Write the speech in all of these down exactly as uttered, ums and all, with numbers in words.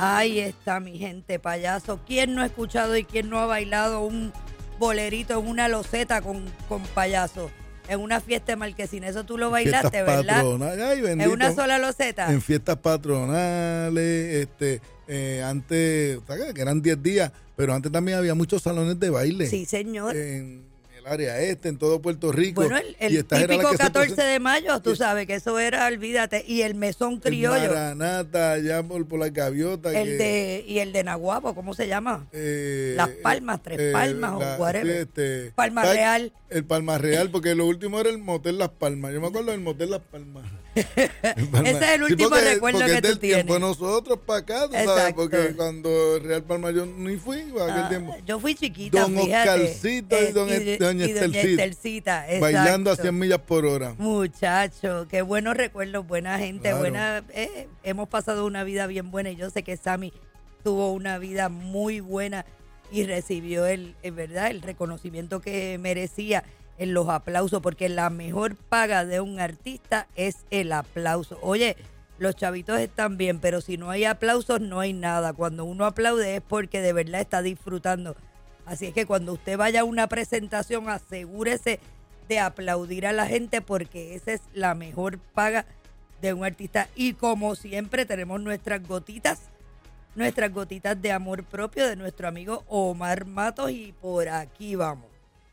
Ahí está mi gente, payaso. ¿Quién no ha escuchado y quién no ha bailado un bolerito en una loseta con, con payaso? En una fiesta de Marquesina, eso tú lo bailaste, fiestas ¿verdad? Ay, bendito. En una sola loseta. En fiestas patronales, este, eh, antes, ¿sabes? Que eran diez días, pero antes también había muchos salones de baile. Sí, señor. En el área este, en todo Puerto Rico. Bueno, el, el típico catorce de mayo, tú sabes que eso era, olvídate, y el mesón criollo. El Maranata, allá por, por las gaviotas. El que, de, y el de Naguabo, ¿cómo se llama? Eh, Las Palmas, Tres eh, Palmas la, o whatever. Sí, este, Palma ¿sabes? Real. El Palma Real, porque lo último era el Motel Las Palmas. Yo me acuerdo del Motel Las Palmas. Ese es el último sí, porque, recuerdo porque que tú tienes. Tiempo nosotros para acá, ¿tú sabes? Porque cuando Real Palma yo ni fui, para aquel ah, tiempo. Yo fui chiquita, Don fíjate. Oscarcito y, don, y, doña y doña Estelcita. Bailando a cien millas por hora. Muchacho, qué buenos recuerdos, buena gente, claro. buena. Eh, hemos pasado una vida bien buena y yo sé que Sammy tuvo una vida muy buena y recibió el, el, ¿verdad? el reconocimiento que merecía en los aplausos, porque la mejor paga de un artista es el aplauso. Oye, los chavitos están bien, pero si no hay aplausos no hay nada. Cuando uno aplaude es porque de verdad está disfrutando. Así es que cuando usted vaya a una presentación, asegúrese de aplaudir a la gente, porque esa es la mejor paga de un artista. Y como siempre tenemos nuestras gotitas, nuestras gotitas de amor propio de nuestro amigo Omar Matos, y por aquí vamos.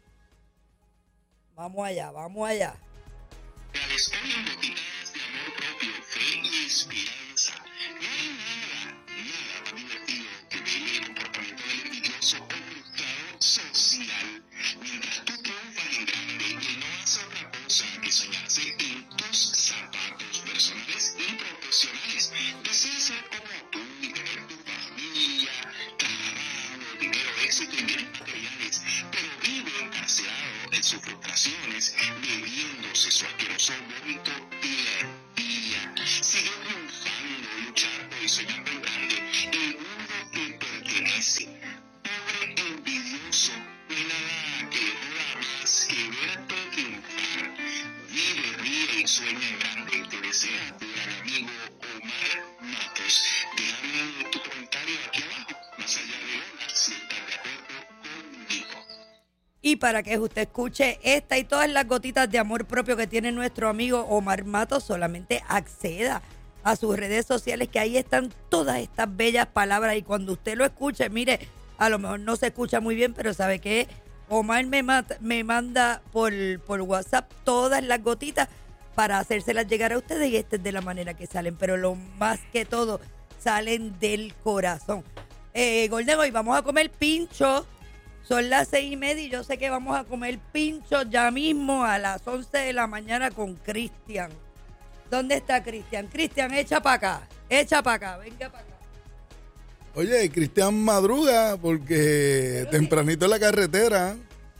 Vamos allá, vamos allá. Les ponen gotitas de amor propio, fe y esperanza. No hay nada, nada más divertido que ver el comportamiento del envidioso o frustrado social. Mientras tú triunfas en grande, él no hace otra cosa que soñarse en tus zapatos personales y profesionales. Desea ser como tú y tener tu familia, trabajo, dinero, éxito y bienes materiales, pero vive encarcelado en sus frustraciones, bebiéndose su asqueroso vómito día a día. Sigue triunfando, luchando y soñando en grande. El mundo te pertenece. Pobre envidioso, no hay nada que le joda más que verte triunfar. Vive, ríe y sueña en grande. Te desea tu gran amigo Omar Matos. Déjame tu comentario aquí abajo, más allá de hola, si estás de acuerdo conmigo. Y para que usted escuche esta y todas las gotitas de amor propio que tiene nuestro amigo Omar Matos, solamente acceda a sus redes sociales, que ahí están todas estas bellas palabras. Y cuando usted lo escuche, mire, a lo mejor no se escucha muy bien, pero sabe que Omar me, mata, me manda por, por WhatsApp todas las gotitas para hacérselas llegar a ustedes, y esta es de la manera que salen, pero lo más que todo salen del corazón. Eh, Golden, hoy vamos a comer pincho. Son las seis y media y yo sé que vamos a comer pincho ya mismo a las once de la mañana con Cristian. ¿Dónde está Cristian? Cristian, echa para acá, echa para acá, venga para acá. Oye, Cristian madruga porque Pero tempranito en la carretera.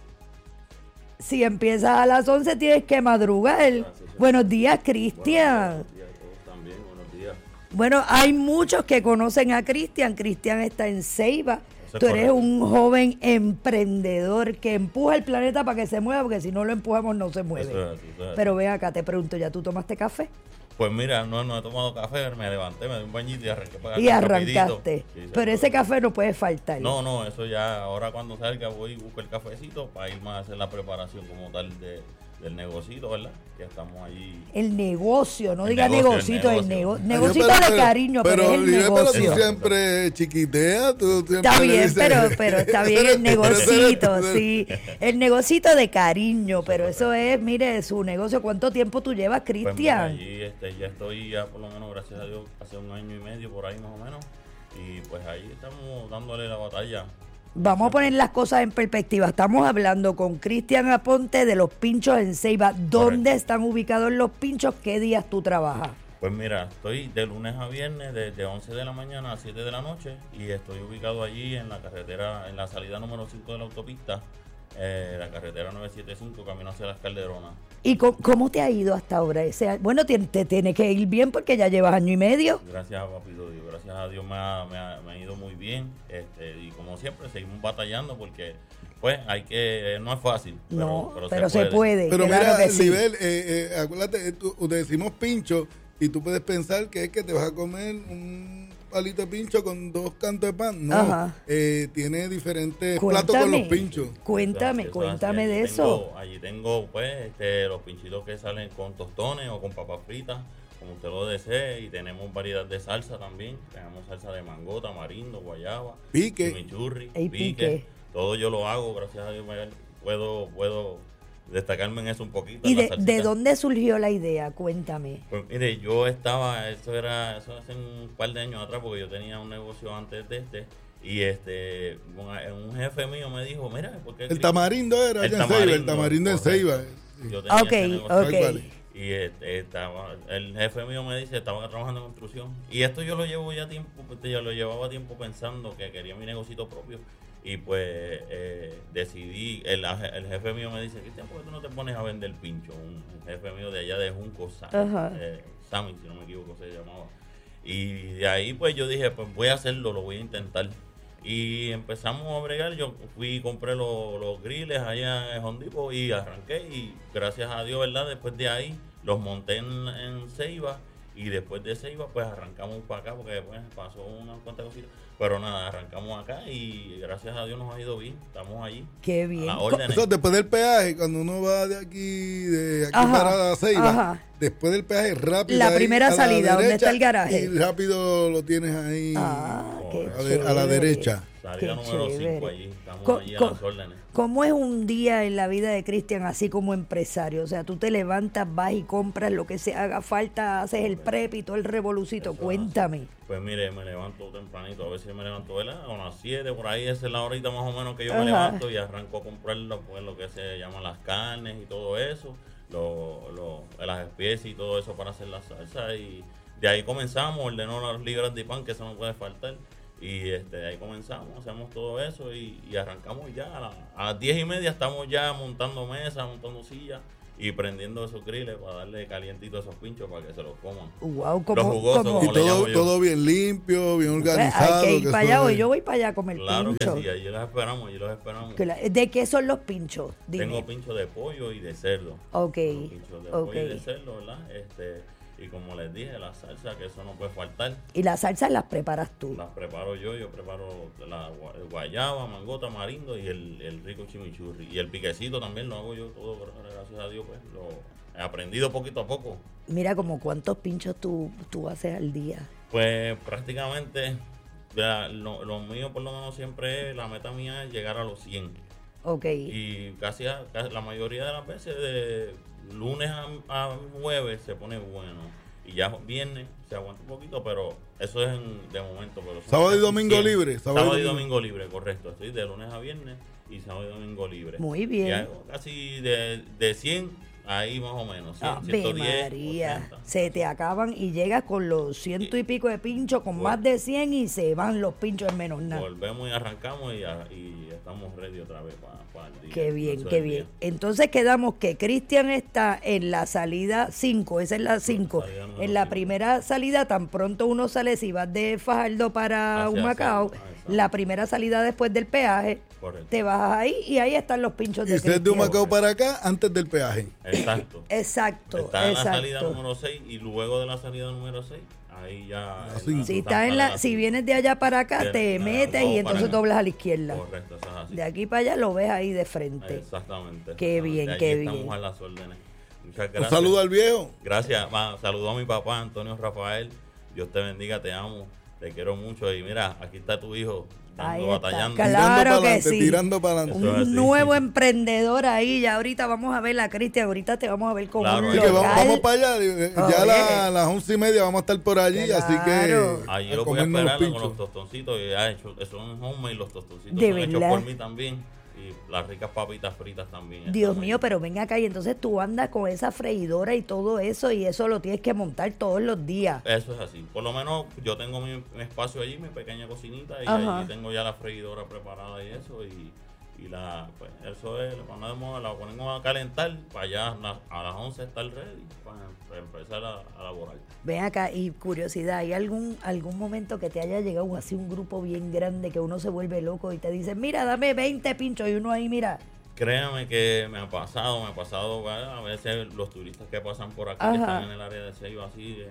Si empiezas a las once tienes que madrugar. Buenos días, Cristian. Buenos días a todos también, buenos días. Bueno, hay muchos que conocen a Cristian. Cristian está en Ceiba. Tú eres un joven emprendedor que empuja el planeta para que se mueva, porque si no lo empujamos no se mueve. Eso es así, eso es así. Pero ven acá, te pregunto, ¿ya tú tomaste café? Pues mira, no, no he tomado café, me levanté, me di un bañito y arranqué para acá. Y arrancaste. Sí, sí, pero ese café no puede faltar. No, no, eso ya, ahora cuando salga voy y busco el cafecito para irme a hacer la preparación como tal de, del negocito, ¿verdad? Que estamos allí. El negocio, no El diga negocio, negocito, el, el nego, negocio. negocito Pero, de pero, cariño, pero, pero, es el pero negocio. tú siempre chiquitea, tú siempre Está bien, dices, pero, pero está bien el negocito, sí. El negocito de cariño, pero eso es, mire, su negocio. ¿Cuánto tiempo tú llevas, Pues mira, Cristian? allí este, ya estoy, ya por lo menos, gracias a Dios, hace un año y medio por ahí más o menos. Y pues ahí estamos dándole la batalla. Vamos a poner las cosas en perspectiva. Estamos hablando con Cristian Aponte de los pinchos en Ceiba. ¿Dónde Correcto. están ubicados los pinchos? ¿Qué días tú trabajas? Pues mira, estoy de lunes a viernes desde once de la mañana a siete de la noche y estoy ubicado allí en la carretera, en la salida número cinco de la autopista, eh, la carretera novecientos setenta y cinco, camino hacia las Calderonas. ¿Y cómo, cómo te ha ido hasta ahora? O sea, bueno, te, te tiene que ir bien porque ya llevas año y medio. Gracias a Papito Dios, gracias a Dios me ha, me ha, me ha ido muy bien, este, y como siempre seguimos batallando porque pues hay que, no es fácil, pero, No, pero, pero se se puede. puede. Pero claro mira, que sí. Nivel, eh, eh, acuérdate, tú, te decimos pincho y tú puedes pensar que es que te vas a comer un palitos de pincho con dos cantos de pan. No, Ajá. eh, tiene diferentes platos con los pinchos. Cuéntame, Eso, eso, cuéntame allí de tengo- eso. Allí tengo, pues, este, los pinchitos que salen con tostones o con papas fritas, como usted lo desee. Y tenemos variedad de salsa también. Tenemos salsa de mango, tamarindo, guayaba, Pique. chimichurri, Ey, pique. pique. Todo yo lo hago, gracias a Dios. me- Puedo, puedo destacarme en eso un poquito. ¿Y en la de, salsita. de dónde surgió la idea? Cuéntame. Pues mire, yo estaba, eso era, eso hace un par de años atrás, porque yo tenía un negocio antes de este, y este, un, un jefe mío me dijo, mira, ¿por qué El tamarindo era El allá en Ceiba, el tamarindo en correcto. Ceiba. Yo tenía Ok, ese negocio. ok. Vale. Y este, estaba, el jefe mío me dice, estaba trabajando en construcción. Y esto yo lo llevo ya tiempo, yo lo llevaba tiempo pensando que quería mi negocito propio. Y pues eh, decidí, el, el jefe mío me dice, Cristian, ¿por qué tú no te pones a vender pincho? Un jefe mío de allá de Junco, Sammy, Ajá. eh, Sammy, si no me equivoco se llamaba. Y de ahí pues yo dije, pues voy a hacerlo, lo voy a intentar. Y empezamos a bregar, yo fui y compré los, los griles allá en Home Depot y arranqué y gracias a Dios, ¿verdad? Después de ahí los monté en, en Ceiba y después de Ceiba pues arrancamos para acá porque después pasó unas cuantas cositas. Pero nada, arrancamos acá y gracias a Dios nos ha ido bien, estamos allí. Qué A bien. la Co- orden. Eso después del peaje, cuando uno va de aquí, de aquí Ajá, para Ceiba, ajá. después del peaje rápido. La ahí primera a la salida, ¿dónde derecha, está el garaje? Y rápido lo tienes ahí Ah, qué a, de- a la chévere. derecha. Salida Qué número chévere. cinco allí, estamos Co- allí a co- las órdenes. ¿Cómo es un día en la vida de Cristian así como empresario? O sea, tú te levantas, vas y compras lo que se haga falta, haces el prep y todo el revolucito. Eso Cuéntame. Pues mire, me levanto tempranito, a veces me levanto ¿verdad? A las siete, por ahí esa es la horita más o menos que yo Ajá. me levanto y arranco a comprar lo, pues, lo que se llaman las carnes y todo eso, lo, lo, las especies y todo eso para hacer la salsa y de ahí comenzamos, ordenó las libras de pan que eso no puede faltar y este, de ahí comenzamos, hacemos todo eso y, y arrancamos ya a, la- a las diez y media estamos ya montando mesas, montando sillas y prendiendo esos griles para darle calientito a esos pinchos para que se los coman. Wow, Los como, jugosos, como- Y como le llamo todo, yo. todo bien limpio, bien organizado. hay que ir que para eso allá, es- hoy yo voy para allá a comer Claro pincho. que sí, allí los esperamos, allí los esperamos. Que la- ¿De qué son los pinchos? Dime. Tengo pincho de pollo y de cerdo. Ok, Pincho de ok. pollo y de cerdo, ¿verdad? Este, y como les dije, la salsa, que eso no puede faltar. Y las salsas las preparas tú. Las preparo yo, yo preparo la gua- guayaba, mango, tamarindo y el, el rico chimichurri. Y el piquecito también lo hago yo todo, gracias a Dios, pues lo he aprendido poquito a poco. Mira como cuántos pinchos tú, tú haces al día. Pues prácticamente, la- lo, lo mío por lo menos siempre es, la meta mía es llegar a los cien. Ok. Y casi, a- casi la mayoría de las veces de lunes a, a jueves se pone bueno. Y ya viernes se aguanta un poquito, pero eso es en- de momento. Pero son Sábado y casi domingo cien. libre, Sábado, sábado y y domingo. domingo libre, correcto. Estoy de lunes a viernes y sábado y domingo libre. Muy bien. Y hago casi de, de cien, ahí más o menos. cien, Ave ciento diez, María, ochenta. se te acaban y llegas con los ciento y pico de pinchos, con Vol- más de cien y se van los pinchos en menos nada. Volvemos y arrancamos y, a- y estamos ready otra vez para, para el día. Qué bien, Eso es qué el bien. día. Entonces quedamos que Cristian está en la salida cinco, esa es la cinco. salida número En la cinco. primera salida, tan pronto uno sale, si vas de Fajardo para Hacia Humacao, Ceiba, ah, exacto. la primera salida después del peaje, Correcto. te bajas ahí y ahí están los pinchos Y de usted es de Cristian. Humacao para acá antes del peaje. Exacto. Exacto, Está en la salida exacto. número seis y luego de la salida número seis, ahí ya. Ah, en sí. la Si, ruta estás en para la, si vienes de allá para acá, de- te de- metes vamos y entonces para acá. doblas a la izquierda. Correcto, eso es así. De aquí para allá lo ves ahí de frente. Exactamente. Qué exactamente. bien, Allí qué estamos bien. a las órdenes. Muchas Un gracias. saludo al viejo. Gracias. Ma, saludo a mi papá, Antonio Rafael. Dios te bendiga, te amo. Te quiero mucho. Y mira, aquí está tu hijo, dando, Ahí está, batallando. claro. tirando para que adelante, sí. tirando para adelante. Eso es Un así. nuevo emprendedor ahí. Ya ahorita vamos a ver a Cristian. Ahorita te vamos a ver con Claro, un Así que vamos, local. vamos para allá. eh, Ya a Oye. la- a las once y media vamos a estar por allí. Así que Claro. Allí a lo voy a comernos los esperar con pinchos. los tostoncitos. Y ha hecho, son homemade los tostoncitos. De son hechos verdad. por mí también. Y las ricas papitas fritas también. Dios están mío, ahí. pero ven acá y entonces tú andas con esa freidora y todo eso y eso lo tienes que montar todos los días. Eso es así. Por lo menos yo tengo mi, mi espacio allí, mi pequeña cocinita, y Ajá. allí tengo ya la freidora preparada y eso. Y, y la, pues, eso es, cuando de moda, la ponemos a calentar para allá la- a las once estar ready para, para empezar a, a laborar. Ven acá y curiosidad, ¿hay algún algún momento que te haya llegado así un grupo bien grande que uno se vuelve loco y te dice, mira, dame veinte pinchos y uno ahí, mira? Créame que me ha pasado, me ha pasado ¿verdad? A veces los turistas que pasan por aquí, Ajá. que están en el área de Ceiba, así, eh,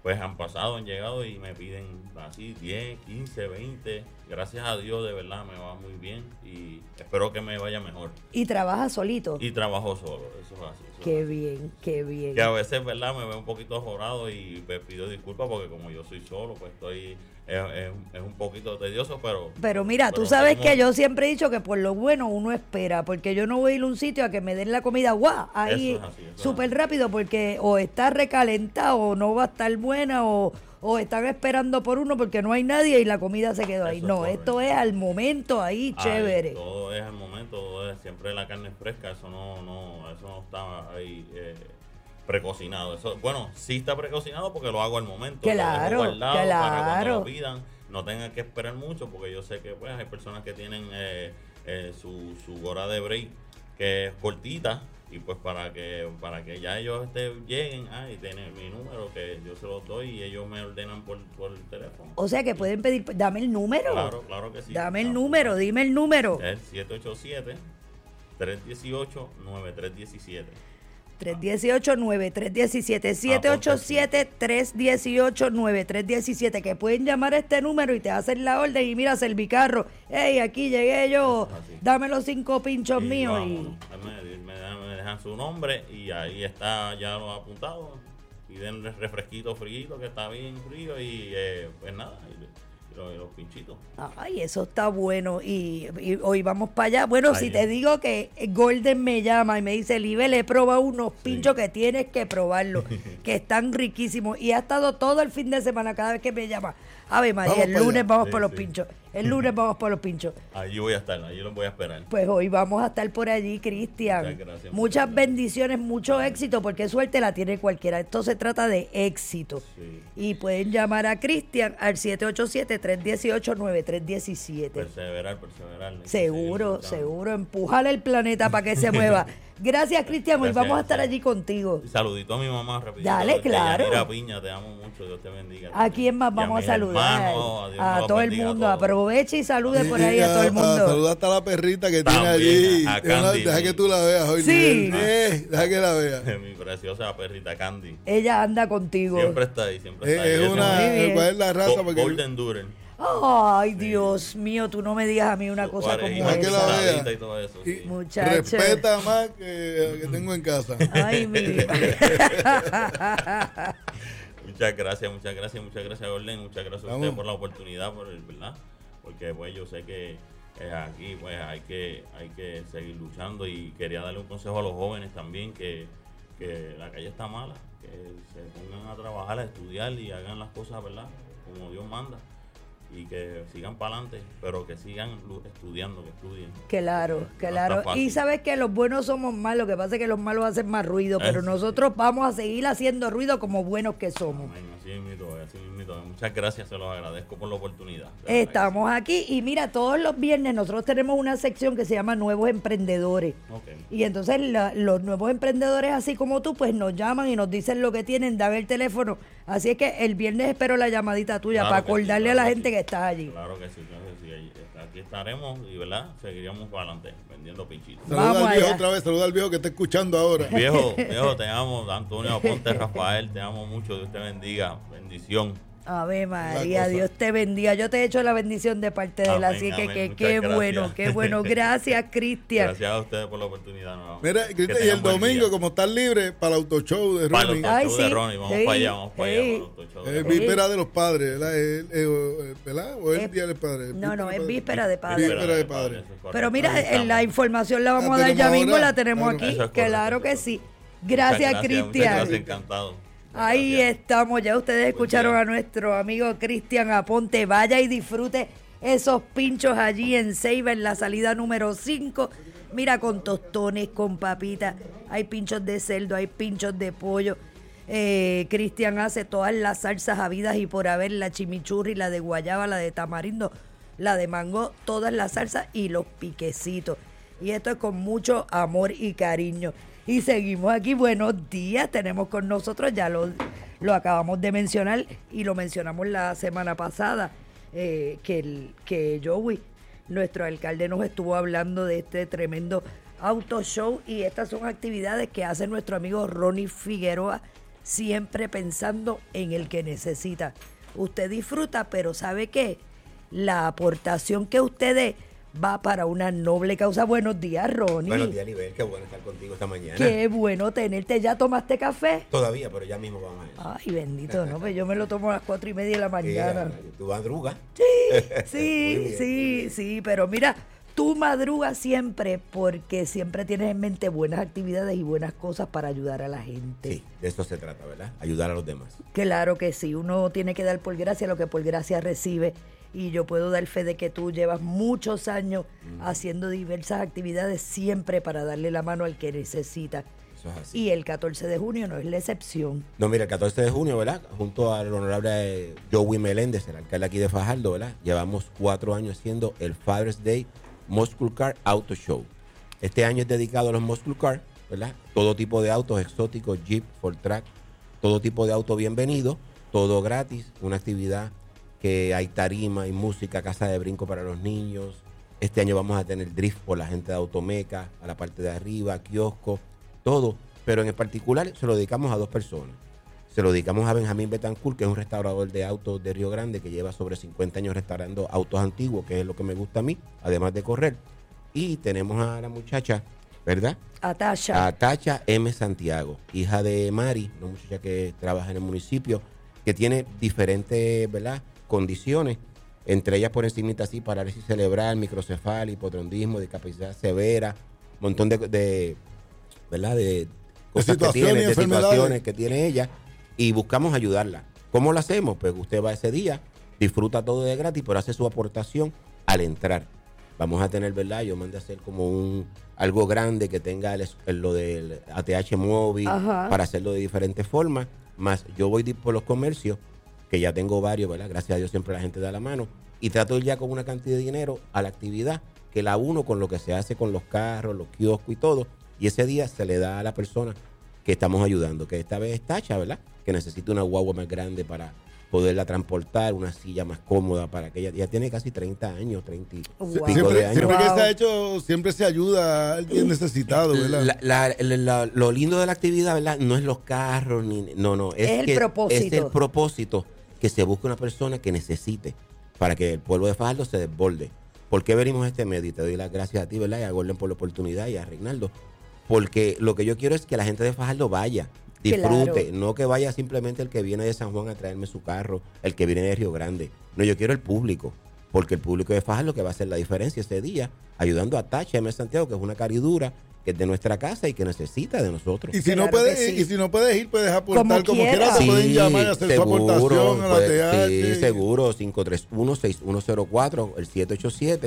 pues han pasado, han llegado y me piden así diez, quince, veinte. Gracias a Dios, de verdad, me va muy bien y espero que me vaya mejor. ¿Y trabajas solito? Y trabajo solo, eso es así. Eso Qué es así. bien, qué bien. Que a veces, ¿verdad? Me veo un poquito jorado y me pido disculpas porque como yo soy solo, pues estoy, es, es, es un poquito tedioso, pero... Pero mira, pero tú sabes seguimos- que yo siempre he dicho que por lo bueno uno espera, porque yo no voy a ir a un sitio a que me den la comida guau, ahí Eso es así, eso es súper así. rápido, porque o está recalentado o no va a estar buena o, o están esperando por uno porque no hay nadie y la comida se quedó ahí. Eso es No, correcto. esto es al momento ahí, Ay, chévere. todo es al momento, todo es siempre la carne fresca, eso no, no, eso no está ahí eh, precocinado. Eso, bueno, sí está precocinado porque lo hago al momento. lo dejo Claro, guardado Para cuando claro. lo pidan, no tengan que esperar mucho, porque yo sé que pues hay personas que tienen eh, eh, su, su hora de break que es cortita. Y pues para que para que ya ellos este, lleguen, ah, y tienen mi número que yo se los doy y ellos me ordenan por, por el teléfono. O sea que pueden pedir, dame el número. Claro, claro que sí. Dame el Claro. número, dime el número. Es siete ocho siete, tres uno ocho, nueve tres uno siete. tres uno ocho, nueve tres uno siete, siete ocho siete, tres uno ocho, nueve tres uno siete, que pueden llamar a este número y te hacen la orden y mira, Servicarro, hey, aquí llegué yo, Eso es así. dame los cinco pinchos Y míos vámonos. y Me, me dan- me dejan su nombre y ahí está ya lo apuntado. Piden el refresquito frío que está bien frío y eh, pues nada, y, y los, y los pinchitos. ay, eso está bueno y, y hoy vamos para allá. Bueno, Ahí si es. te digo que Golden me llama y me dice, Libe, le he probado unos pinchos que tienes que probarlos, que están riquísimos y ha estado todo el fin de semana cada vez que me llama. Ave María, Vamos el para lunes allá. vamos Sí, por los sí. pinchos, el lunes vamos por los pinchos. Allí voy a estar, allí los voy a esperar. Pues hoy vamos a estar por allí, Cristian. Muchas gracias, Muchas muchas gracias. bendiciones, mucho éxito, porque suerte la tiene cualquiera. Esto se trata de éxito. Sí. Y pueden llamar a Cristian al siete ocho siete, tres uno ocho, nueve tres uno siete. Perseverar, perseverar. hay que Seguro, seguir luchando. seguro, empujar el planeta para que se mueva. Gracias, Cristian. Hoy Gracias, vamos a estar gracias. allí contigo. Y saludito a mi mamá, rapidito. Dale, desde claro. Yanira Piña, te amo mucho, Dios te bendiga. ¿A quién más Y vamos a mis saludar? hermanos, Dios me A los todo el bendiga a mundo. todos. Aproveche y salude por Y- ahí y a todo el mundo. Saluda hasta la perrita que tiene También, allí. a Deja- Candy. deja que tú la veas hoy. Sí. Eh, deja que la veas. Mi preciosa perrita Candy. Ella anda contigo. Siempre está ahí, siempre Es, está ahí. es Ella una. Muy bien. ¿Cuál es la raza? Go- Porque Golden Doodle. Ay, Dios mío, tú no me digas a mí una cosa como Deja que la esa. vea. esa. Y todo eso, y sí. Muchacho. respeta más que, que tengo en casa. Ay, mi Muchas gracias, muchas gracias, muchas gracias, Golden. Muchas gracias a Vamos. ustedes por la oportunidad, por el, ¿verdad? Porque pues yo sé que eh, aquí pues hay que hay que seguir luchando y quería darle un consejo a los jóvenes también que, que la calle está mala, que se pongan a trabajar, a estudiar y hagan las cosas, ¿verdad? Como Dios manda y que sigan para adelante, pero que sigan lu- estudiando, que estudien. Claro, No está claro. fácil. Y sabes que los buenos somos malos, lo que pasa es que los malos hacen más ruido, pero Eso. nosotros vamos a seguir haciendo ruido como buenos que somos. Amén, así mismito, así mismito. Muchas gracias, se los agradezco por la oportunidad. De verdad que Estamos aquí y mira, todos los viernes nosotros tenemos una sección que se llama Nuevos Emprendedores. sí. Ok. Y entonces la- los nuevos emprendedores, así como tú, pues nos llaman y nos dicen lo que tienen, dan el teléfono. Así es que el viernes espero la llamadita tuya Claro para que sí, acordarle claro a la que gente sí. que está allí. Claro que sí, claro que sí. Ahí está- Aquí estaremos y, ¿verdad? Seguiríamos para adelante vendiendo pinchitos. Saluda Vamos al viejo allá. otra vez, saluda al viejo que está escuchando ahora. Viejo, viejo, te amo. Antonio Aponte, Rafael, te amo mucho. Dios te bendiga. Bendición. Ave María, cosa. Dios te bendiga. Yo te he hecho la bendición de parte de él, Amén, así que, amén. que Muchas qué gracias. bueno, qué bueno. Gracias, Cristian. Gracias a ustedes por la oportunidad. nuevamente. Mira, Que Cristian, y tengan el buen domingo, día. como estás libre, para el autoshow de Para el Ronnie. Ay, autoshow de sí. Ronnie. Vamos Sí, para allá, vamos para allá. sí. para el autoshow de Es Ronnie. víspera de los padres, ¿verdad? Es- es- es- ¿verdad? ¿O es Es- el día del padre? No, no, es de víspera de padre. Víspera de padre. eso es correcto. Pero mira, Ahí eh, estamos. la información la vamos La a dar ya tenemos mismo, ahora. la tenemos Claro. aquí. Eso es correcto, Claro eso que es sí. correcto. Gracias, Muchas Cristian. Muchas gracias, encantado. Ahí Gracias. estamos, ya ustedes escucharon día. a nuestro amigo Cristian Aponte. Vaya y disfrute esos pinchos allí en Ceiba, en la salida número cinco. Mira, con tostones, con papitas. Hay pinchos de cerdo, hay pinchos de pollo. Eh, Cristian hace todas las salsas habidas y por haber, la chimichurri, la de guayaba, la de tamarindo, la de mango, todas las salsas y los piquecitos. Y esto es con mucho amor y cariño. Y seguimos aquí, buenos días, tenemos con nosotros, ya lo, lo acabamos de mencionar y lo mencionamos la semana pasada, eh, que, el, que Joey, nuestro alcalde, nos estuvo hablando de este tremendo auto show y estas son actividades que hace nuestro amigo Ronnie Figueroa siempre pensando en el que necesita. Usted disfruta, pero ¿sabe qué? La aportación que usted dé va para una noble causa. Buenos días, Ronnie. Buenos días, Nivel. Qué bueno estar contigo esta mañana. Qué bueno tenerte. ¿Ya tomaste café? Todavía, pero ya mismo vamos a eso. Ay, bendito, ¿no? Pues yo me lo tomo a las cuatro y media de la mañana. Sí, tú madrugas. Sí, Muy sí, bien, muy sí, bien. sí, pero mira, tú madrugas siempre porque siempre tienes en mente buenas actividades y buenas cosas para ayudar a la gente. Sí, de eso se trata, ¿verdad? Ayudar a los demás. Claro que sí, uno tiene que dar por gracia lo que por gracia recibe. Y yo puedo dar fe de que tú llevas muchos años mm. haciendo diversas actividades siempre para darle la mano al que necesita. Eso es así. Y el catorce de junio no es la excepción. No, mira, el catorce de junio, ¿verdad? Junto al honorable eh, Joey Meléndez, el alcalde aquí de Fajardo, ¿verdad? Llevamos cuatro años haciendo el Father's Day Muscle Car Auto Show. Este año es dedicado a los Muscle Car, ¿verdad? Todo tipo de autos exóticos, Jeep, Ford Track, todo tipo de auto bienvenido, todo gratis, una actividad que hay tarima y música, casa de brinco para los niños. Este año vamos a tener drift por la gente de Automeca, a la parte de arriba, kiosco, todo. Pero en particular se lo dedicamos a dos personas. Se lo dedicamos a Benjamín Betancourt, que es un restaurador de autos de Río Grande, que lleva sobre cincuenta años restaurando autos antiguos, que es lo que me gusta a mí, además de correr. Y tenemos a la muchacha, ¿verdad? A Tasha. A Tasha M. Santiago, hija de Mari, una muchacha que trabaja en el municipio, que tiene diferentes, ¿verdad?, condiciones, entre ellas por encima así, parálisis cerebral, microcefalia, hipotrondismo, discapacidad severa, un montón de, de, ¿verdad?, de cosas que tiene, de situaciones que tiene ella, y buscamos ayudarla. ¿Cómo lo hacemos? Pues usted va ese día, disfruta todo de gratis, pero hace su aportación al entrar. Vamos a tener, ¿verdad? Yo mandé a hacer como un algo grande que tenga el, el, lo del A T H móvil. Ajá. Para hacerlo de diferentes formas, más yo voy por los comercios, que ya tengo varios, ¿verdad? Gracias a Dios siempre la gente da la mano, y trato de ir ya con una cantidad de dinero a la actividad, que la uno con lo que se hace con los carros, los kioscos y todo, y ese día se le da a la persona que estamos ayudando, que esta vez es Tacha, ¿verdad? Que necesita una guagua más grande para poderla transportar, una silla más cómoda para que ella, ya tiene casi treinta años, treinta y wow. pico siempre, de años. Siempre que se ha hecho, siempre se ayuda a alguien necesitado, ¿verdad? La, la, la, la, lo lindo de la actividad, ¿verdad? No es los carros, ni no, no, es, es el que propósito. Es el propósito que se busque una persona que necesite para que el pueblo de Fajardo se desborde. ¿Por qué venimos a este medio? Y te doy las gracias a ti, ¿verdad? Y a Gordon por la oportunidad y a Reinaldo. Porque lo que yo quiero es que la gente de Fajardo vaya, disfrute, claro. No que vaya simplemente el que viene de San Juan a traerme su carro, el que viene de Río Grande. No, yo quiero el público, porque el público de Fajardo que va a hacer la diferencia ese día, ayudando a Tacha M. Santiago, que es una caridura, que es de nuestra casa y que necesita de nosotros. Y si, claro no, puedes, sí. y si no puedes ir, puedes aportar como, como quieras, te sí, pueden llamar y hacer seguro, su aportación a la pues, T H. Sí, seguro, cinco tres uno, seis uno cero cuatro, el siete ocho siete.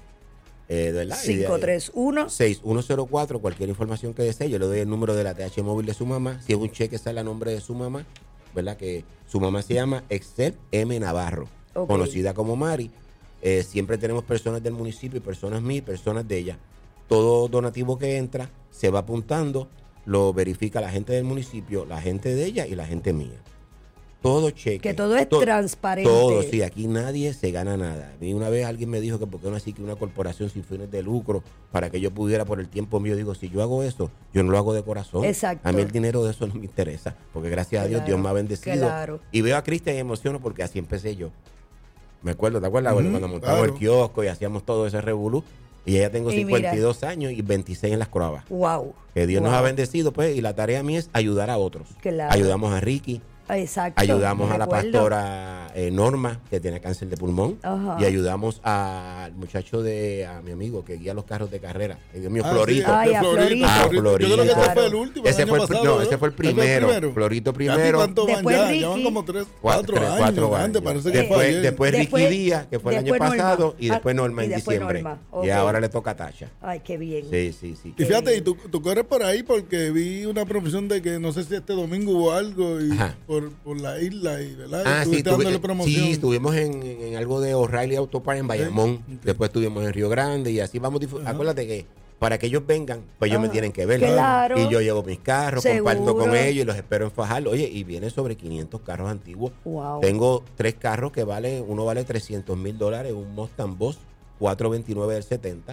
Eh, ¿verdad? cinco tres uno, seis uno cero cuatro, cualquier información que desee, yo le doy el número de la T H móvil de su mamá. Si es un cheque, sale a nombre de su mamá, ¿verdad? Que su mamá se llama Excel M. Navarro, okay. Conocida como Mari. Eh, siempre tenemos personas del municipio y personas mías, personas de ella. Todo donativo que entra se va apuntando, lo verifica la gente del municipio, la gente de ella y la gente mía. Todo cheque. Que todo es to- transparente. Todo, sí, aquí nadie se gana nada. A mí una vez alguien me dijo que por qué no así que una corporación sin fines de lucro para que yo pudiera por el tiempo mío. Digo, si yo hago eso, yo no lo hago de corazón. Exacto. A mí el dinero de eso no me interesa, porque gracias Claro, a Dios Dios me ha bendecido. claro. Y veo a Cristian y emociono porque así empecé yo. Me acuerdo, ¿te acuerdas? Ujú, Cuando montamos claro. el kiosco y hacíamos todo ese revolú. Y ella tengo Y cincuenta y dos años y veintiséis en las Croabas. Wow. Que Dios wow. nos ha bendecido, pues, y la tarea mía es ayudar a otros. Claro. Ayudamos a Ricky, Exacto. ayudamos me a la recuerdo. pastora eh, Norma, que tiene cáncer de pulmón, Ajá. y ayudamos al muchacho de, a mi amigo que guía los carros de carrera, el Dios mío, Ah, Florito. sí, Ay, de a Florito, Florito. Ah, Florito. Yo creo que Florito. ese fue el último. Ese el fue año el, pasado, no, ¿verdad? ese fue el Ese fue primero, Florito ¿Hace primero. cuánto van Después ya? Ricky. Llevan como tres, Cuatro, cuatro, tres, años. cuatro grande, años. parece que fue Después, ayer. después Ricky Después- Díaz, que fue el año después Norma. pasado, y después Ah, Norma y en después diciembre. Norma. Y Ok. ahora le toca a Tasha. Ay, qué bien. Sí, sí, sí. Y fíjate, y tú, tú corres por ahí porque vi una promoción de que no sé si este domingo hubo algo y Ajá. por, por la isla, y, ¿verdad? Y Ah, sí, estuviste tuve- dándole promoción. sí, estuvimos en, en- en algo de O'Reilly Auto Parts en Bayamón, Ok. después estuvimos en Río Grande y así vamos. difu- Ajá. Acuérdate que para que ellos vengan, pues ellos me Ajá. tienen que ver. Claro. Y yo llevo mis carros, Seguro. comparto con ellos y los espero en Fajardo. Oye, y vienen sobre quinientos carros antiguos. Wow. Tengo tres carros que valen, uno vale trescientos mil dólares, un Mustang Boss cuatrocientos veintinueve del setenta.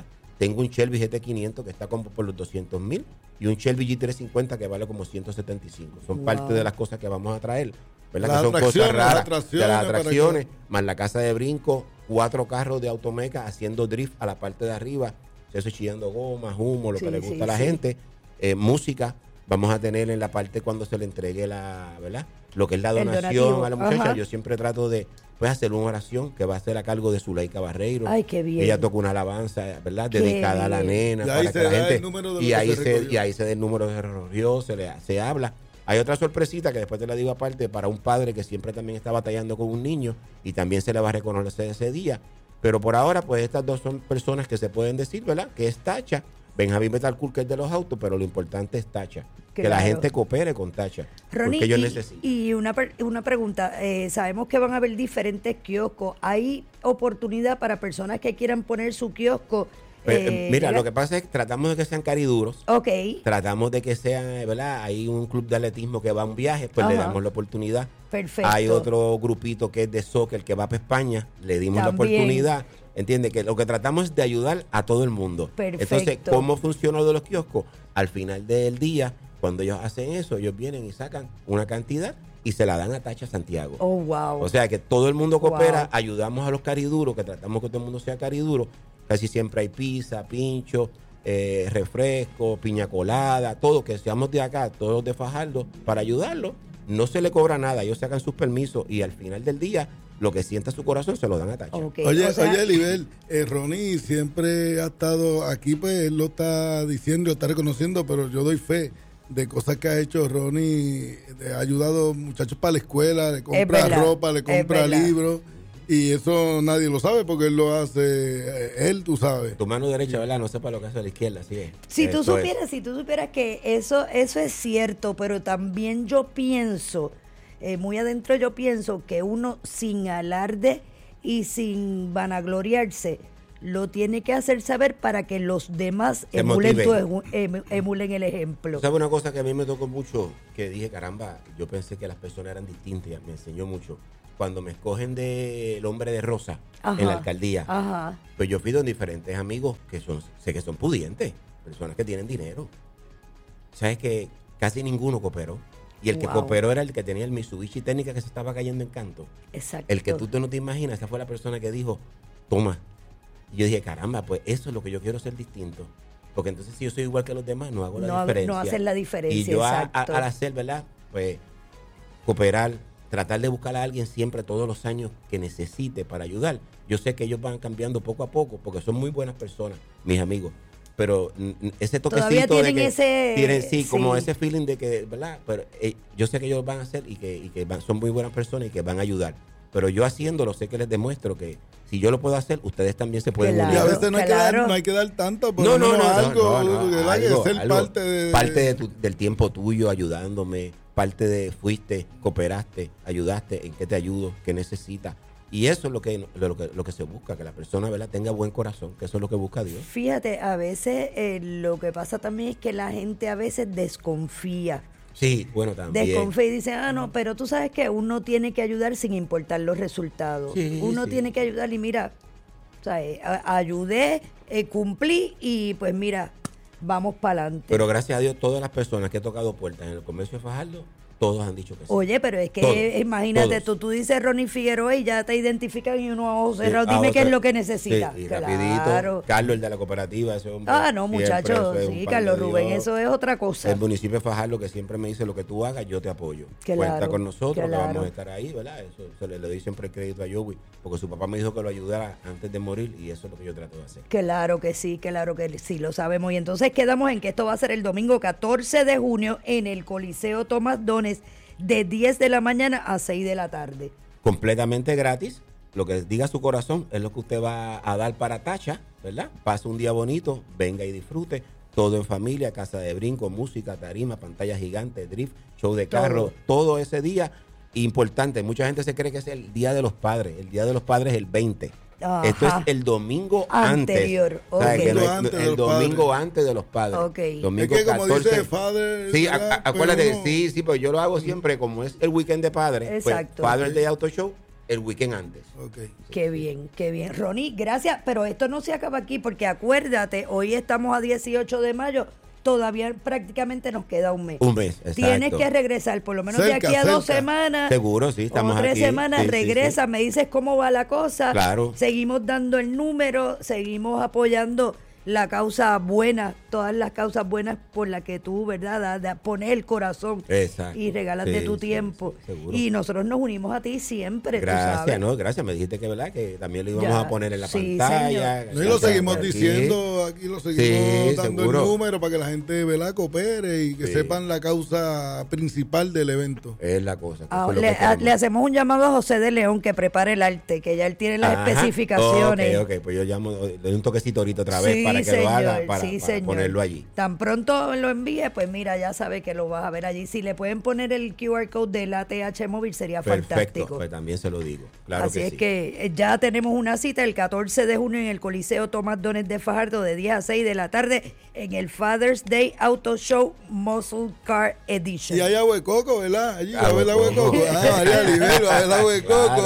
tengo un Shelby G T quinientos que está como por los doscientos mil y un Shelby G trescientos cincuenta que vale como ciento setenta y cinco. Son Wow. parte de las cosas que vamos a traer, ¿verdad? Las Que son atracciones, cosas raras las atracciones de las para atracciones, que- más la casa de brinco, cuatro carros de automeca haciendo drift a la parte de arriba, eso chillando gomas, humo, lo Sí, que le sí, gusta a la sí. gente, eh, música. Vamos a tener en la parte cuando se le entregue la, ¿verdad? Lo que es la El donación donativo, a la muchacha. ajá. Yo siempre trato de pues, hacer una oración que va a ser a cargo de Zuleika Barreiro. Ay, qué bien. Ella toca una alabanza, ¿verdad? Qué Dedicada a la bien. nena. Y ahí para se que la da gente, el número de lo y que ahí se se, recogió. y ahí se da el número de recogió, se, le, se habla. Hay otra sorpresita que después te la digo aparte para un padre que siempre también está batallando con un niño y también se le va a reconocer ese día. Pero por ahora, pues estas dos son personas que se pueden decir, ¿verdad? Que es Tacha. Benjamín Betancourt, que es de los autos, pero lo importante es Tacha. Que la Claro. gente coopere con Tacha. Ronnie, porque ellos y, necesitan. y una, per- una pregunta, eh, sabemos que van a haber diferentes kioscos, ¿hay oportunidad para personas que quieran poner su kiosco? Pues, eh, mira, ¿verdad? lo que pasa es que tratamos de que sean cariduros. Ok, Tratamos de que sean, ¿verdad? Hay un club de atletismo que va a un viaje, pues le Ajá. damos la oportunidad. perfecto. Hay otro grupito que es de soccer que va para España, le dimos la También. oportunidad. Entiende que lo que tratamos es de ayudar a todo el mundo. Perfecto. Entonces, ¿cómo funciona lo de los kioscos? Al final del día, cuando ellos hacen eso, ellos vienen y sacan una cantidad y se la dan a Tacha Santiago. Oh, wow. O sea que todo el mundo coopera, Wow. ayudamos a los cariduros, que tratamos que todo el mundo sea cariduro. Casi siempre hay pizza, pincho, eh, refresco, piña colada, todo, que seamos de acá, todos de Fajardo, para ayudarlos. No se le cobra nada, ellos sacan sus permisos y al final del día, lo que sienta su corazón se lo dan a Tacha. Ok, Oye, o sea, oye, Elibel, eh, Ronnie siempre ha estado aquí, pues él lo está diciendo, está reconociendo, pero yo doy fe de cosas que ha hecho Ronnie, de- ha ayudado muchachos para la escuela, le compra verdad, ropa, le es compra verdad. libros, y eso nadie lo sabe porque él lo hace, eh, él, tú sabes. Tu mano derecha, ¿verdad? No sepa lo que hace la izquierda, así es. Si tú Eso es. supieras, si tú supieras que eso, eso es cierto, pero también yo pienso, eh, muy adentro yo pienso que uno sin alarde y sin vanagloriarse, lo tiene que hacer saber para que los demás Se emulen, tu, motiven. emu- em- emulen el ejemplo. ¿Sabes una cosa que a mí me tocó mucho? Que dije, caramba, yo pensé que las personas eran distintas, me enseñó mucho. Cuando me escogen de el hombre de rosa Ajá, en la alcaldía, Ajá. pues yo fui con diferentes amigos que son, sé que son pudientes, personas que tienen dinero. ¿Sabes que casi ninguno cooperó? Y el que Wow. cooperó era el que tenía el Mitsubishi técnica que se estaba cayendo en canto. Exacto. El que tú te no te imaginas, esa fue la persona que dijo, toma. Y yo dije, caramba, pues eso es lo que yo quiero ser distinto. Porque entonces si yo soy igual que los demás, no hago la No hago- diferencia. no haces la diferencia, Y yo a- a- exacto. al hacer, ¿verdad? Pues cooperar, tratar de buscar a alguien siempre todos los años que necesite para ayudar. Yo sé que ellos van cambiando poco a poco porque son muy buenas personas, mis amigos. Pero mm, mm, ese Todavía toquecito de tienen que ese- tienen, sí, como sí. ese feeling de que, ¿verdad? Pero eh, yo sé que ellos van a hacer y que, y que van- son muy buenas personas y que van a ayudar. Pero yo haciéndolo sé que les demuestro que si yo lo puedo hacer, ustedes también se pueden Claro. Y a unir. veces no hay, que claro. dar, no hay que dar tanto, por No, lo no, no, menos no, algo, no, no, ¿verdad? Que algo, ser algo. parte de... Parte de tu- del tiempo tuyo ayudándome, parte de fuiste, cooperaste, ayudaste, en qué te ayudo, qué necesitas. Y eso es lo que, lo, que, lo que se busca, que la persona, ¿verdad?, tenga buen corazón, que eso es lo que busca Dios. Fíjate, a veces eh, lo que pasa también es que la gente a veces desconfía. Sí, bueno, también. Desconfía y dice, ah, no, pero tú sabes que uno tiene que ayudar sin importar los resultados. Sí, uno sí. tiene que ayudar y mira, o sea, eh, a- ayudé, eh, cumplí y pues mira, vamos para adelante. Pero gracias a Dios, todas las personas que he tocado puertas en el comercio de Fajardo, todos han dicho que sí. Oye, pero es que Todos, eh, imagínate, todos. tú, tú dices Ronnie Figueroa y ya te identifican y uno a ojos Sí, cerrados, ah, dime o qué sea, es lo que necesita. sí, y Claro. rapidito, Carlos, el de la cooperativa, ese hombre. Ah, no, siempre, muchachos, eso es un sí, pan Carlos de Rubén, Dios. eso es otra cosa. El municipio de Fajardo que siempre me dice lo que tú hagas, yo te apoyo. Claro, Cuenta con nosotros, claro. que vamos a estar ahí, ¿verdad? Eso se le, le doy siempre el crédito a Joey, porque su papá me dijo que lo ayudara antes de morir y eso es lo que yo trato de hacer. Claro que sí, claro que sí, lo sabemos. Y entonces quedamos en que esto va a ser el domingo catorce de junio en el Coliseo Tomás Dones de diez de la mañana a seis de la tarde. Completamente gratis, lo que diga su corazón es lo que usted va a dar para Tacha, ¿verdad? Pase un día bonito, venga y disfrute. Todo en familia, casa de brinco, música, tarima, pantalla gigante, drift, show de carro, todo, todo ese día. Importante, mucha gente se cree que es el Día de los Padres. El Día de los Padres es el veinte. Ajá. Esto es el domingo Anterior, antes. O sea, ok. que no es- Antes de el los domingo padres. antes de los padres. Ok. Domingo Es que como catorce. dice Father, Sí, a- ¿verdad? a- acuérdate, Pero uno- sí, sí, pues yo lo hago siempre como es el weekend de padres. Exacto. Pues Father Day Auto Show, el weekend antes. Ok. Qué bien, qué bien. Ronnie, gracias, pero esto no se acaba aquí porque acuérdate, hoy estamos a dieciocho de mayo, todavía prácticamente nos queda un mes. Un mes, exacto. Tienes que regresar por lo menos Cerca, de aquí a dos cerca. semanas. Seguro, sí, estamos o tres aquí. semanas, Sí, sí, regresa, sí. me dices cómo va la cosa. Claro. Seguimos dando el número, seguimos apoyando la causa buena, todas las causas buenas por las que tú, ¿verdad? Da- da- pones el corazón Exacto. y regalas de Sí, tu sí, tiempo. sí, seguro. Y nosotros nos unimos a ti siempre, tú Gracias, sabes. no, gracias. Me dijiste que verdad que también lo íbamos Ya. a poner en la Sí, pantalla. No, y lo seguimos Aquí. diciendo, aquí lo seguimos Sí, dando seguro. el número para que la gente ¿verdad? coopere y que Sí. sepan la causa principal del evento. Es la cosa. que Ah, eso es lo le, que queremos. le hacemos un llamado a José de León que prepare el arte, que ya él tiene las Ajá. especificaciones. Ok, ok, pues yo llamo, le doy un toquecito ahorita otra vez Sí, para que señor, lo haga, para, sí, para señor. ponerlo allí. Tan pronto lo envíe, pues mira, ya sabe que lo vas a ver allí. Si le pueden poner el Q R code del A T H móvil sería Perfecto, fantástico. pues también se lo digo. Claro Así que es sí. que eh, ya tenemos una cita el catorce de junio en el Coliseo Tomás Dones de Fajardo de diez a seis de la tarde en el Father's Day Auto Show Muscle Car Edition. Y hay agua de coco, ¿verdad? Allí va a Agua haber de agua de coco. coco. Ah, María Libero, va a haber agua de coco.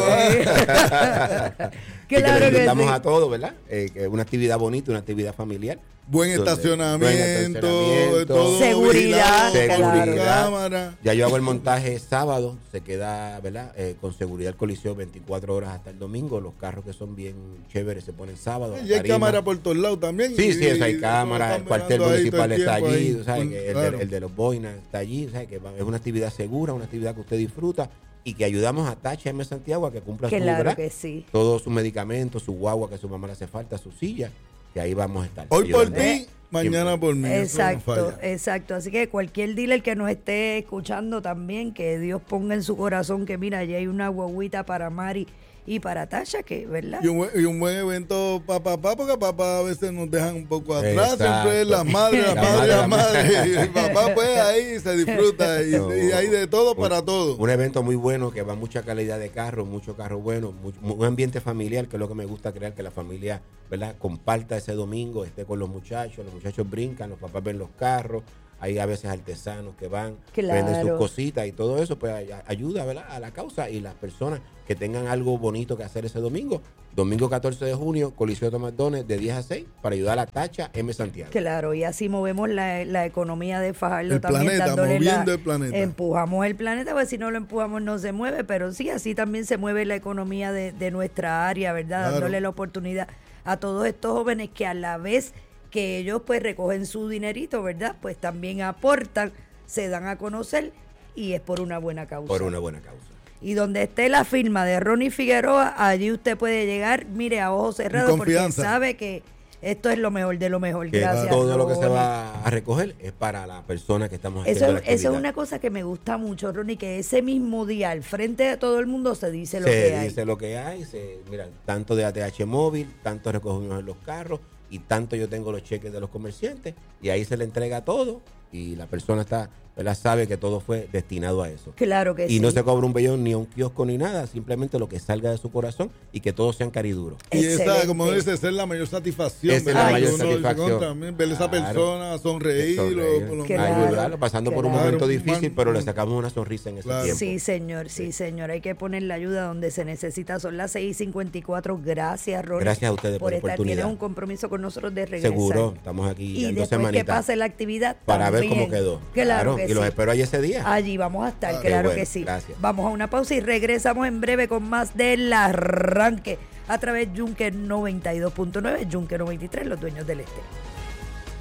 Claro. ah. Y que Claro le que invitamos sí. a todos, ¿verdad? Eh, que es una actividad bonita, una actividad familiar. Buen Donde- estacionamiento, buen estacionamiento. todo Seguridad, vigilado por claro. cámara. Ya yo hago el montaje sábado, se queda, ¿verdad? Eh, con seguridad el coliseo veinticuatro horas hasta el domingo. Los carros que son bien chéveres se ponen sábado. Y la hay tarima. cámara por todos lados también. Sí, y- sí, eso hay y cámara, están el cuartel mirando ahí todo municipal el está tiempo allí, ahí. ¿sabes? Con- Que el, claro. de, el de los boinas está allí, ¿sabes? Que va- es una actividad segura, una actividad que usted disfruta y que ayudamos a Tacha M. Santiago a que cumpla su, Claro ¿verdad? que sí. Todos sus medicamentos, su guagua que a su mamá le hace falta, su silla, que ahí vamos a estar. Hoy por ayudando. ti, mañana por mí. eso no Exacto, falla. exacto. Así que cualquier dealer que nos esté escuchando también, que Dios ponga en su corazón que mira, allí hay una guaguita para Mari y para Tasha, que, ¿verdad? Y un, buen- y un buen evento para papá, porque papá a veces nos dejan un poco atrás. Exacto. Siempre es las madres, las La madres, madre, las la madres. Y el papá, pues ahí se disfruta. Y, No. y hay de todo Un- para todo. Un evento muy bueno que va mucha calidad de carro, mucho carro bueno, mu- un ambiente familiar, que es lo que me gusta crear, que la familia, ¿verdad?, comparta ese domingo, esté con los muchachos, los muchachos brincan, los papás ven los carros, hay a veces artesanos que van, Claro. venden sus cositas y todo eso, pues ay- ayuda, ¿verdad?, a la causa y las personas que tengan algo bonito que hacer ese domingo. Domingo catorce de junio, Coliseo Tomás Dones de diez a seis para ayudar a la Tacha M. Santiago. Claro, y así movemos la, la economía de Fajardo El también. planeta, dándole moviendo la- el planeta. Empujamos el planeta, pues si no lo empujamos no se mueve, pero sí, así también se mueve la economía de, de nuestra área, ¿verdad? Claro. Dándole la oportunidad a todos estos jóvenes que a la vez que ellos pues recogen su dinerito, ¿verdad? Pues también aportan, se dan a conocer y es por una buena causa. Por una buena causa. Y donde esté la firma de Ronnie Figueroa, allí usted puede llegar, mire, a ojos cerrados, porque confianza. sabe que esto es lo mejor de lo mejor. Que Gracias. todo lo que se Ronnie. va a recoger es para la persona que estamos haciendo Eso, la eso es actividad. una cosa que me gusta mucho, Ronnie, que ese mismo día, al frente de todo el mundo, se dice lo se que hay. dice lo que hay, se, mira, tanto de A T H móvil, tanto recogimos en los carros y tanto yo tengo los cheques de los comerciantes y ahí se le entrega todo y la persona está, ¿verdad?, sabe que todo fue destinado a eso. Claro que Y sí. no se cobra un bellón ni a un kiosco ni nada, simplemente lo que salga de su corazón y que todos sean cariduros. Y esa, Excelente. como dice, esa es la mayor satisfacción. Esa es ¿verdad? la Que mayor uno dice, satisfacción. contra, ver esa Claro. persona sonreír. Sonreír. o por lo Claro. menos- Ayudarlo, pasando por un Claro, momento un difícil, man- pero le sacamos una sonrisa en ese Claro. tiempo. Sí, señor, sí, señor. Hay que poner la ayuda donde se necesita. Son las seis y cincuenta y cuatro. Gracias, Ronnie. Gracias a ustedes por la estar. oportunidad. Tienes un compromiso con nosotros de regresar. Seguro, estamos aquí Y ya en dos después que semanitas pase la actividad, para ver también. cómo quedó. Claro, que y sí. los espero ahí ese día. Allí vamos a estar, Ah, qué claro bueno, que sí. gracias. Vamos a una pausa y regresamos en breve con más del arranque a través de Yunque noventa y dos punto nueve, Yunque noventa y tres, los dueños del este.